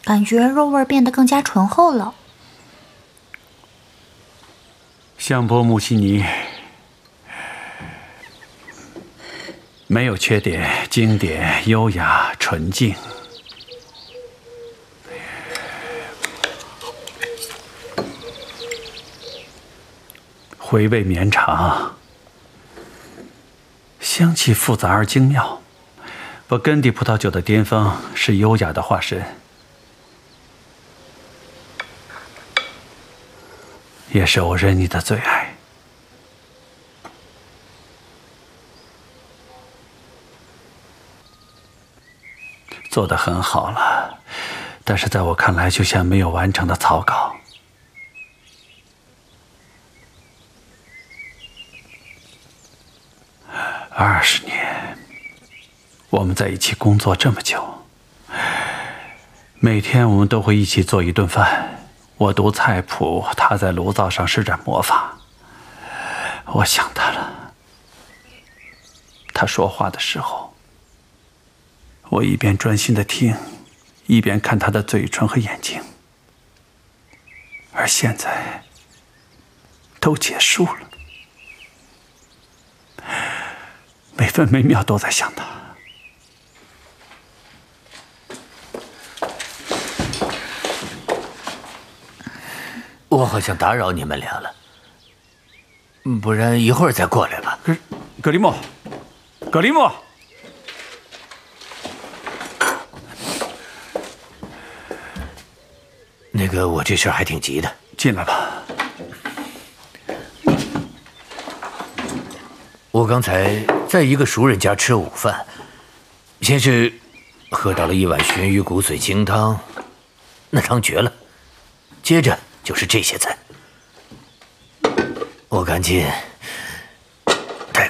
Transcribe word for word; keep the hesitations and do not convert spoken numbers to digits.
感觉肉味变得更加醇厚了。 香波木西尼没有缺点，经典、优雅、纯净。回味绵长，香气复杂而精妙。勃艮第葡萄酒的巅峰是优雅的化身，也是欧仁妮的最爱。做得很好了，但是在我看来，就像没有完成的草稿。二十年，我们在一起工作这么久，每天我们都会一起做一顿饭。我读菜谱，他在炉灶上施展魔法。我想他了。他说话的时候，我一边专心的听，一边看他的嘴唇和眼睛。而现在，都结束了。每分每秒都在想他。 我好像打扰你们俩了，不然一会儿再过来吧。 格格里莫，格里莫， 那个，我这事儿还挺急的， 进来吧。 我刚才在一个熟人家吃午饭，先是喝到了一碗鲟鱼骨髓清汤，那汤绝了。接着就是这些菜，我赶紧